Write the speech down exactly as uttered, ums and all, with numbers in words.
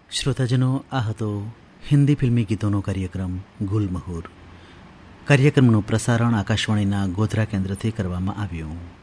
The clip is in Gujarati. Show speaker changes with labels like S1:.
S1: શ્રોતાજનો, આ હતો હિન્દી ફિલ્મી ગીતોનો કાર્યક્રમ ગુલમહોર. કાર્યક્રમનું પ્રસારણ આકાશવાણીના ગોધરા કેન્દ્રથી કરવામાં આવ્યું.